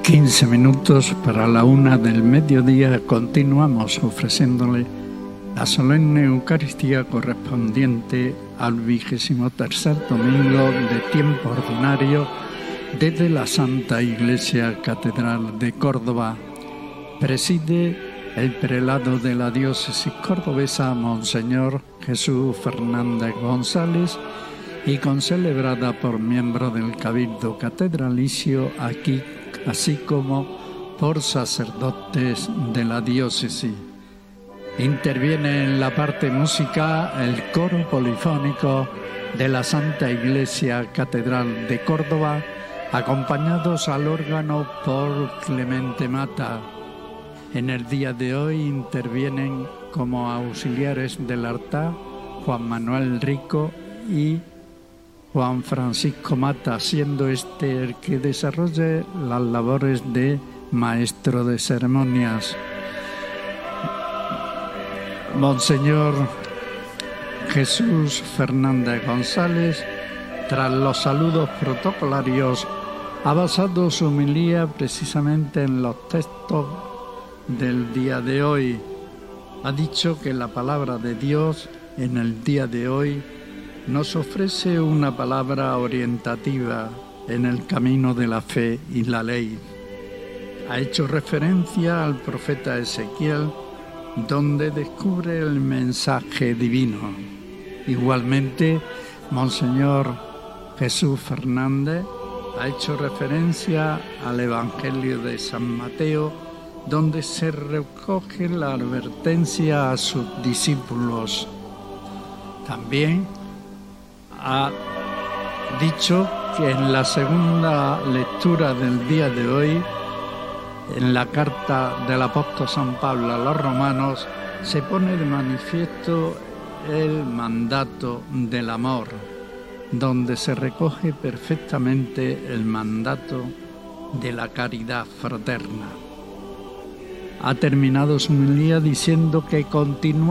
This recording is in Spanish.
15 minutos para la 1 del mediodía. Continuamos ofreciéndole la solemne Eucaristía correspondiente al 23º domingo de tiempo ordinario desde la Santa Iglesia Catedral de Córdoba. Preside el prelado de la diócesis cordobesa, Monseñor Jesús Fernández González, y concelebrada por miembros del Cabildo Catedralicio aquí, así como por sacerdotes de la diócesis. Interviene en la parte musical el coro polifónico de la Santa Iglesia Catedral de Córdoba, acompañados al órgano por Clemente Mata. En el día de hoy intervienen como auxiliares del altar Juan Manuel Rico y Juan Francisco Mata, siendo este el que desarrolle las labores de maestro de ceremonias. Monseñor Jesús Fernández González, tras los saludos protocolarios, ha basado su homilía precisamente en los textos del día de hoy. Ha dicho que la palabra de Dios en el día de hoy nos ofrece una palabra orientativa en el camino de la fe y la ley. Ha hecho referencia al profeta Ezequiel, donde descubre el mensaje divino. Igualmente, Monseñor Jesús Fernández ha hecho referencia al Evangelio de San Mateo, donde se recoge la advertencia a sus discípulos. También ha dicho que en la segunda lectura del día de hoy, en la carta del apóstol San Pablo a los romanos, se pone de manifiesto el mandato del amor, donde se recoge perfectamente el mandato de la caridad fraterna. Ha terminado su homilía diciendo que continúa